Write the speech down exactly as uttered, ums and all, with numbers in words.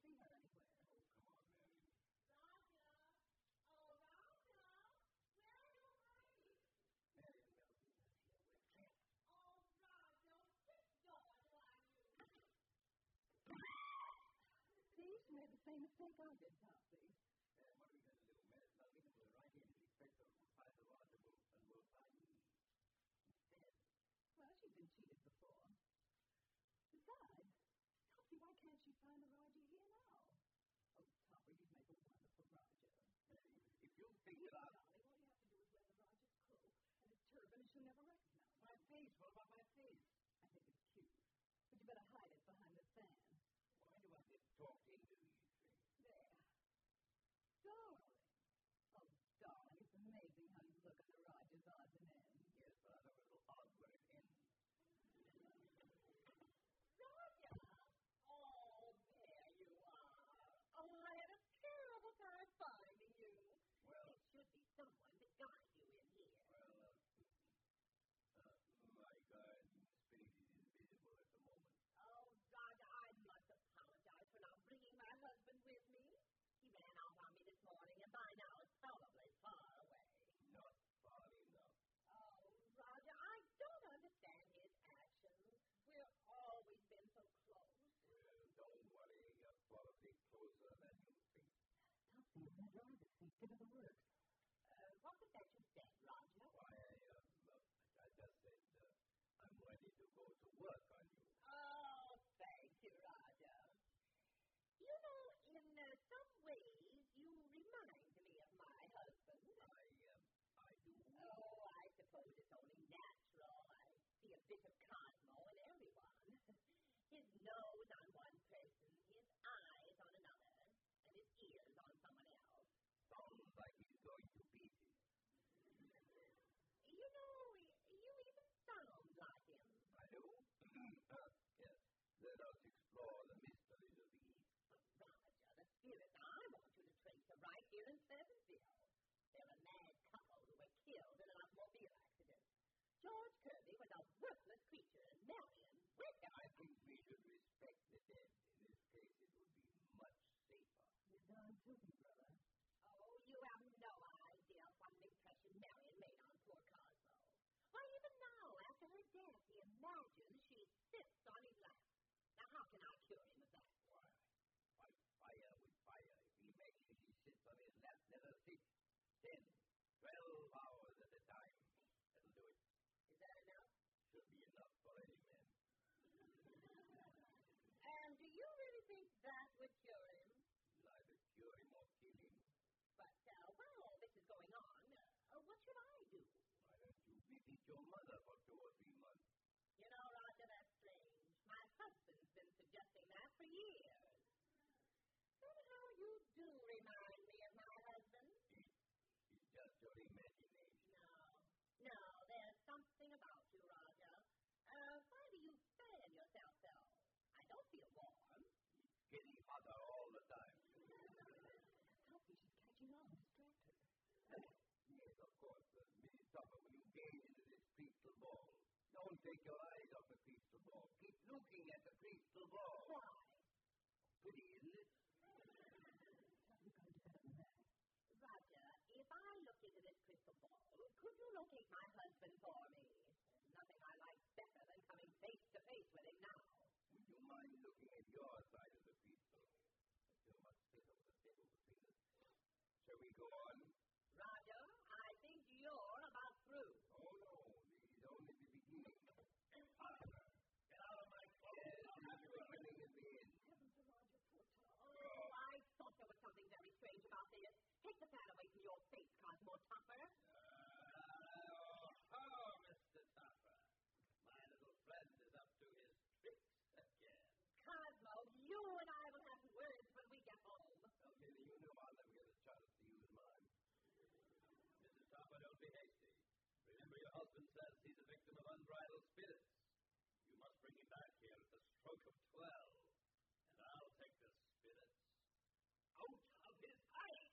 see her anywhere. Oh, come on, Marion. Roger! Oh, Roger! Where are you hiding? Marion Melvin is here with Kent. Oh, Roger, which door do I use? See, she made the same mistake I did, Topsy. Uh, what are we going to do? Marion Melvin will write in and expect her to find the Roger will, and will find me instead. Well, she's been cheated before. Besides, Topsy, why can't she find the Roger here now? Oh, Topsy, you'd make a wonderful Roger. Marion, if you think Here, that I... darling, all you have to do is wear the Roger's cloak and his turban, and she'll never recognize you. My face, what about my face? I think it's cute, but you better hide it behind the fan. Why do I get talked into these things? There. Darling. Oh, darling, it's amazing how you look at the Roger's odds and ends. Yes, but I look a little odd where it ends. Roger! Oh, there you are. Oh, I had a terrible time finding you. Well, There should be someone to guide you in here. well, uh, uh, my guiding space is invisible at the moment. Oh, Roger, I must apologize for not bringing my husband with me. He ran off on me this morning, and by now is probably far away. Not far enough. Oh, Roger, I don't understand his actions. We've always been so close. Well, don't worry. You're probably closer than you think. Topsy, in the driver's seat. Get her to work. Uh, what was that you said, Roger? Why, I, um, uh, I just said uh, I'm ready to go to work on you. Oh, thank you, Roger. You know, in uh, some ways, you remind me of my husband. I, um, I do. Oh, I suppose it's only natural. I see a bit of Cosmo in everyone. His nose on one person, his eyes on another, and his ears on someone else. Sounds like he's going to pieces. You know, you even sound like him. I do? uh, yes. Let us explore the mysteries of the East. But Roger, the spirits I want you to trace are right here in Pleasantville. They're a mad couple who were killed in an automobile accident. George Kirby was a worthless creature, and Marion went to I think we should respect the dead. In this case, it would be much safer. You're darn tootin', brother. Oh, you have no idea what an impression Marion made on poor Cosmo. Why, even now, after her death, he imagines she sits on his lap. Now, how can I cure him of that? Why? Fight fire with fire. If he makes you she sits on his lap, let her sit ten, twelve hours at a time. That'll do it. Is that enough? Should be enough for any man. And do you really think that would cure him? Neither cure him or kill him. But uh, while all this is going on, uh, what should I do? Why don't you visit your mother for two or three months? You know, Roger, that's strange. My husband's been suggesting that for years. Somehow you do remind me of my husband. It, it's just your imagination. No, no, there's something about you, Roger. Uh, why do you fan yourself so? I don't feel warm. It's getting hotter all the time. Topsy, she's catching on. Distract her. Yes, of course. Uh, Missus Tupper, when you gaze into this crystal ball, don't take your eyes off the crystal ball. Keep looking at the crystal ball. Why? Pretty, isn't it? Topsy, gotta do better than that. Roger, if I look into this crystal ball, could you locate my husband for me? There's nothing I like better than coming face to face with him now. Would you mind looking at your side of the crystal? I feel much better with the table between us. Shall we go on? Roger, I think you're about through. Oh, no. This is only the beginning. Father, get out of my clothes. Yes, this is the beginning of the end. Heavens to Roger, poor Topsy. Oh, I thought there was something very strange about this. Take the fan away from your face, Cosmo Topper. Oh, oh, Mister Topper. My little friend is up to his tricks again. Cosmo, you and I will have words when we get home. Well, maybe you know I'll never get a chance to use mine. Missus Topper, don't be hasty. Remember, your husband says he's a victim of unbridled spirits. You must bring him back here at the stroke of twelve.